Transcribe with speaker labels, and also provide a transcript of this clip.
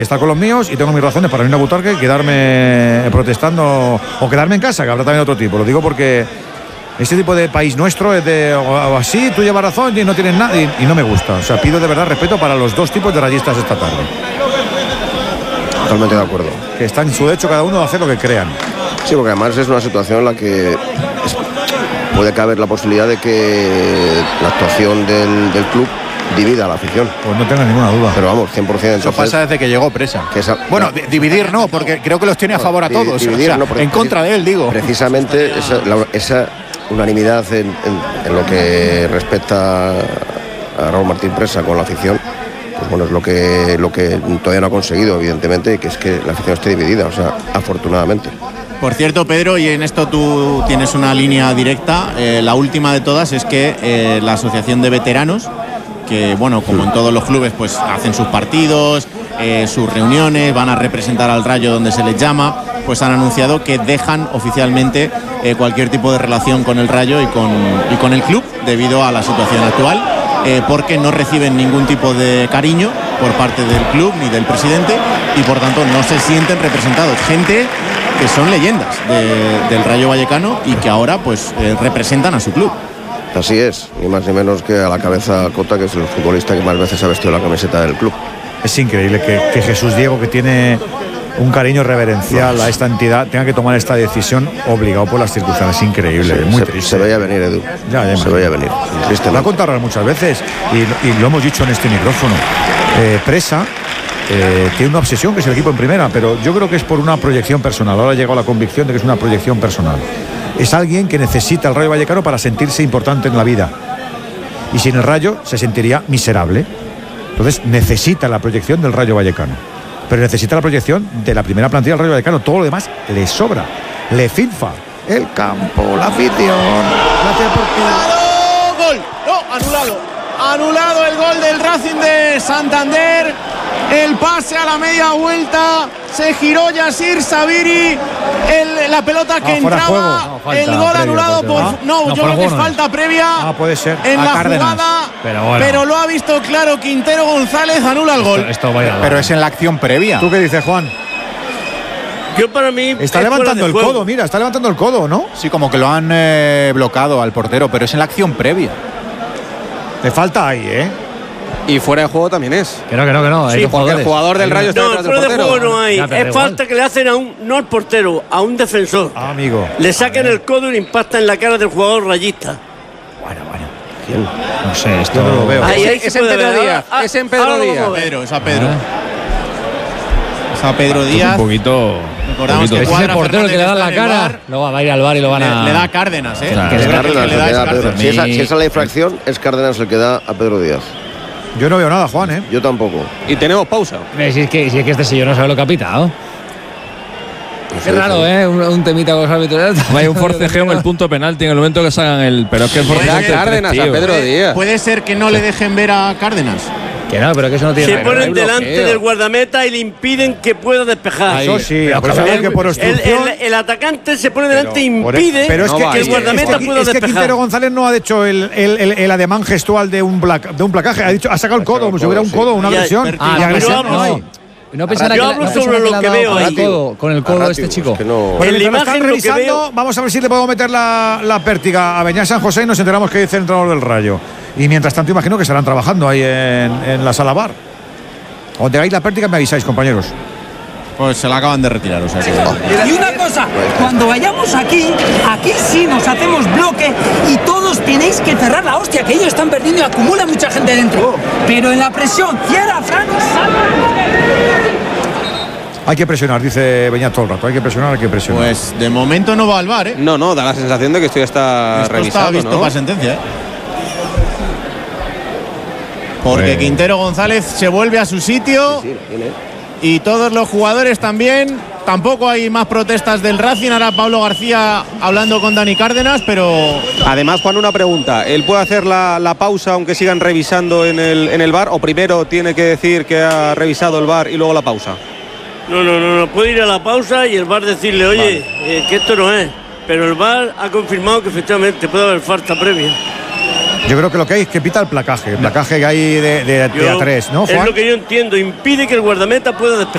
Speaker 1: estar con los míos y tengo mis razones para venir a Butarque y quedarme protestando o quedarme en casa, que habrá también otro tipo. Lo digo porque este tipo de país nuestro es de o así, tú llevas razón y no tienes nada y no me gusta. O sea, pido de verdad respeto para los dos tipos de rayistas esta tarde.
Speaker 2: Totalmente de acuerdo.
Speaker 1: Que está en su derecho cada uno de hacer lo que crean.
Speaker 2: Sí, porque además es una situación en la que puede caber la posibilidad de que la actuación del club divida a la afición.
Speaker 1: Pues no tengo ninguna duda.
Speaker 2: Pero vamos, 100%. Entonces,
Speaker 3: eso pasa desde que llegó Presa. Dividir no, porque creo que los tiene a favor a todos.
Speaker 2: Dividir,
Speaker 3: o sea,
Speaker 2: no,
Speaker 3: en contra de él, digo.
Speaker 2: Precisamente esa unanimidad en lo que respecta a Raúl Martín Presa con la afición, pues bueno, es lo que todavía no ha conseguido, evidentemente, que es que la afición esté dividida, o sea, afortunadamente.
Speaker 3: Por cierto, Pedro, y en esto tú tienes una línea directa, la última de todas es que la Asociación de Veteranos, que bueno, como en todos los clubes, pues hacen sus partidos, sus reuniones, van a representar al Rayo donde se les llama, pues han anunciado que dejan oficialmente cualquier tipo de relación con el Rayo y con el club debido a la situación actual, porque no reciben ningún tipo de cariño por parte del club ni del presidente y por tanto no se sienten representados. Gente que son leyendas del Rayo Vallecano y que ahora pues representan a su club.
Speaker 2: Así es, ni más ni menos que a la cabeza Cota, que es el futbolista que más veces ha vestido la camiseta del club.
Speaker 1: Es increíble que Jesús Diego, que tiene un cariño reverencial a esta entidad, tenga que tomar esta decisión obligado por las circunstancias. Increíble,
Speaker 2: Sí,
Speaker 1: muy triste.
Speaker 2: Se veía venir, Edu.
Speaker 1: Ya
Speaker 2: se veía venir.
Speaker 1: Lo ha contado muchas veces y lo hemos dicho en este micrófono. Presa tiene una obsesión, que es el equipo en primera, pero yo creo que es por una proyección personal. Ahora ha llegado a la convicción de que es una proyección personal. Es alguien que necesita el Rayo Vallecano para sentirse importante en la vida. Y sin el Rayo se sentiría miserable. Entonces necesita la proyección del Rayo Vallecano. Pero necesita la proyección de la primera plantilla del Rayo Vallecano. Todo lo demás le sobra. Le finfa el campo, la afición, la deportiva.
Speaker 3: ¡Gol! ¡No! ¡Anulado! Anulado el gol del Racing de Santander. El pase a la media vuelta. Se giró Yasir Sabiri. La pelota que entraba. El gol anulado por. No, yo creo que es falta previa.
Speaker 1: Puede ser.
Speaker 3: En la jugada. Pero lo ha visto claro Quintero González. Anula el gol.
Speaker 4: Pero es en la acción previa.
Speaker 1: ¿Tú qué dices, Juan?
Speaker 5: Yo para mí
Speaker 1: está levantando el codo, mira, está levantando el codo, ¿no?
Speaker 4: Sí, como que lo han bloqueado al portero, pero es en la acción previa.
Speaker 1: Le falta ahí, ¿eh?
Speaker 6: Y fuera de juego también es.
Speaker 7: Que no.
Speaker 6: Sí, porque el jugador del Rayo está detrás del
Speaker 5: portero.
Speaker 6: portero.
Speaker 5: No, fuera de juego no hay. Es falta que le hacen no al portero, a un defensor.
Speaker 1: Amigo.
Speaker 5: Le sacan el codo y le impactan en la cara del jugador rayista.
Speaker 7: Bueno.
Speaker 1: ¿Quién?
Speaker 7: No sé, esto
Speaker 1: no lo veo.
Speaker 5: Ahí
Speaker 6: Es en Pedro Díaz. Es en Pedro Díaz.
Speaker 3: Es a Pedro. Es a Pedro Díaz.
Speaker 7: Un poquito.
Speaker 3: Recordamos que
Speaker 7: es el portero que le da la cara. Luego va a ir al bar y lo van a.
Speaker 3: Le da Cárdenas, ¿eh?
Speaker 2: Si esa es la infracción, es Cárdenas el que da a Pedro Díaz.
Speaker 1: Yo no veo nada, Juan, ¿eh?
Speaker 2: Yo tampoco.
Speaker 6: Y tenemos pausa.
Speaker 7: Si es que este señor no sabe lo que ha pitado. Qué raro, ¿eh? Un temita con los árbitros.
Speaker 8: Hay un forcejeo en el punto penalti en el momento que salgan el. Pero es que el forcejeo.
Speaker 6: Da Cárdenas a Pedro Díaz.
Speaker 3: Puede ser que no le dejen ver a Cárdenas.
Speaker 7: Que no, pero que eso no tiene
Speaker 5: nada que ver. Se ponen delante del guardameta y le impiden que pueda despejar.
Speaker 1: Eso sí, que por obstrucción.
Speaker 5: El atacante se pone delante e impide que el guardameta pueda despejar.
Speaker 1: Es que Quintero González no ha hecho el ademán gestual de un placaje. Ha sacado el codo, como si hubiera un codo, una agresión. Y agresión no hay.
Speaker 7: No pensará
Speaker 5: yo hablo sobre lo que veo ahí.
Speaker 7: Con el codo este chico.
Speaker 1: Bueno, en la imagen revisando, vamos a ver si le podemos meter la pértiga a Beñat San José y nos enteramos qué dice el entrenador del Rayo. Y mientras tanto imagino que estarán trabajando ahí en la sala bar. Cuando tengáis la pértiga me avisáis, compañeros.
Speaker 3: Pues se la acaban de retirar, o sea que...
Speaker 9: Y una cosa, cuando vayamos aquí sí nos hacemos bloque y todos tenéis que cerrar la hostia, que ellos están perdiendo y acumula mucha gente dentro. Pero en la presión, cierra, Fran,
Speaker 1: Hay que presionar, dice Beñat todo el rato. Hay que presionar.
Speaker 3: Pues de momento no va al bar, ¿eh?
Speaker 6: No, da la sensación de que esto ya está revisado,
Speaker 3: está visto
Speaker 6: ¿no?
Speaker 3: para sentencia, ¿eh? Porque Quintero González se vuelve a su sitio y todos los jugadores también. Tampoco hay más protestas del Racing. Ahora Pablo García hablando con Dani Cárdenas, pero...
Speaker 6: Además, Juan, una pregunta. ¿Él puede hacer la pausa aunque sigan revisando en el VAR? ¿O primero tiene que decir que ha revisado el VAR y luego la pausa?
Speaker 5: No. Puede ir a la pausa y el VAR decirle, oye, que esto no es. Pero el VAR ha confirmado que efectivamente puede haber falta previa.
Speaker 1: Yo creo que lo que hay es que pita el placaje que hay de A3, ¿no, Juan?
Speaker 5: Es lo que yo entiendo, impide que el guardameta pueda despejar.